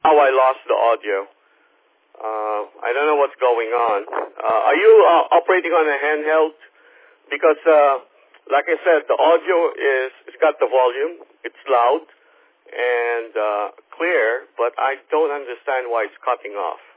Now I lost the audio. I don't know what's going on. Are you operating on a handheld? Because, like I said, the audio it's got the volume, it's loud and clear, but I don't understand why it's cutting off.